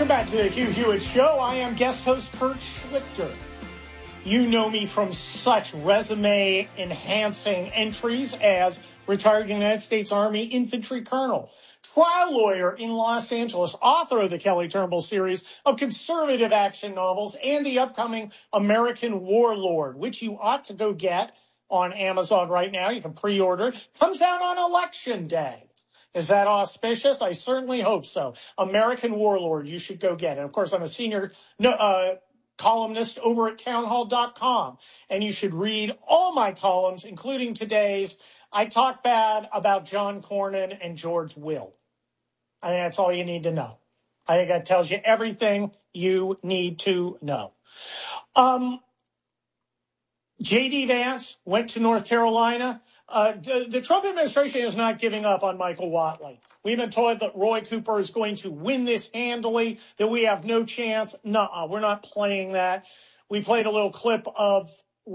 Welcome back to the Hugh Hewitt Show. I am guest host Kurt Schlichter. You know me from such resume-enhancing entries as retired United States Army infantry colonel, trial lawyer in Los Angeles, author of the Kelly Turnbull series of conservative action novels, and the upcoming American Warlord, which you ought to go get on Amazon right now. You can pre-order it. Comes out on Election Day. Is that auspicious? I certainly hope so. American Warlord, you should go get it. Of course, I'm a senior columnist over at townhall.com, and you should read all my columns, including today's. I talk bad about John Cornyn and George Will. I think that's all you need to know. I think that tells you everything you need to know. J.D. Vance went to North Carolina. The Trump administration is not giving up on Michael Whatley. We've been told that Roy Cooper is going to win this handily, that we have no chance. Nuh-uh, we're not playing that. We played a little clip of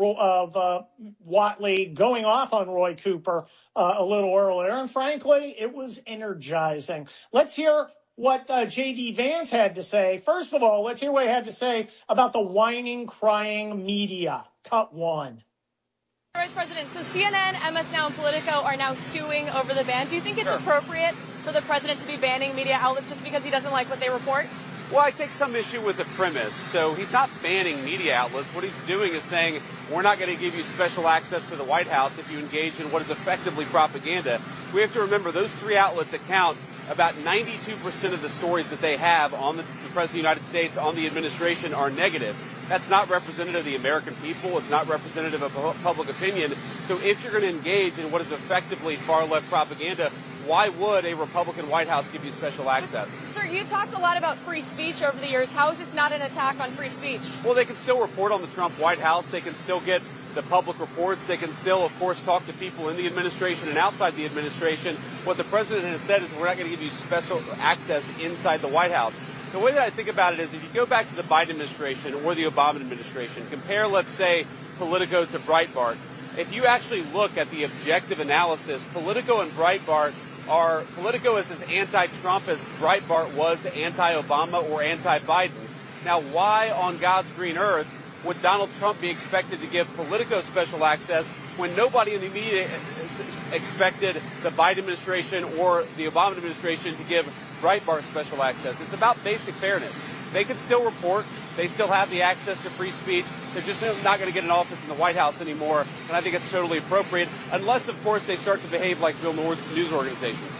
Whatley going off on Roy Cooper a little earlier, and frankly, it was energizing. Let's hear what J.D. Vance had to say. First of all, let's hear what he had to say about the whining, crying media. Cut one. Vice President, so CNN, MS Now, and Politico are now suing over the ban. Do you think it's appropriate for the president to be banning media outlets just because he doesn't like what they report? Well, I take some issue with the premise. So he's not banning media outlets. What he's doing is saying, we're not going to give you special access to the White House if you engage in what is effectively propaganda. We have to remember those three outlets account about 92% of the stories that they have on the President of the United States, on the administration, are negative. That's not representative of the American people. It's not representative of public opinion. So if you're going to engage in what is effectively far-left propaganda, why would a Republican White House give you special access? Sir, you talked a lot about free speech over the years. How is this not an attack on free speech? Well, they can still report on the Trump White House. They can still get the public reports. They can still, of course, talk to people in the administration and outside the administration. What the president has said is we're not going to give you special access inside the White House. The way that I think about it is if you go back to the Biden administration or the Obama administration, compare, let's say, Politico to Breitbart. If you actually look at the objective analysis, Politico and Breitbart Politico is as anti-Trump as Breitbart was anti-Obama or anti-Biden. Now, why on God's green earth would Donald Trump be expected to give Politico special access when nobody in the media expected the Biden administration or the Obama administration to give Breitbart special access? It's about basic fairness. They can still report. They still have the access to free speech. They're just not going to get an office in the White House anymore, and I think it's totally appropriate, unless, of course, they start to behave like real news organizations.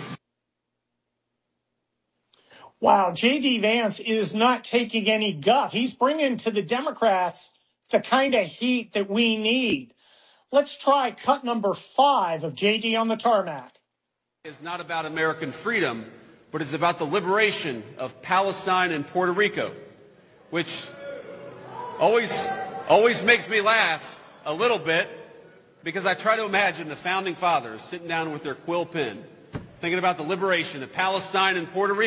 Wow, J.D. Vance is not taking any guff. He's bringing to the Democrats the kind of heat that we need. Let's try cut number 5 of J.D. on the tarmac. It's not about American freedom, but it's about the liberation of Palestine and Puerto Rico, which always makes me laugh a little bit because I try to imagine the founding fathers sitting down with their quill pen thinking about the liberation of Palestine and Puerto Rico.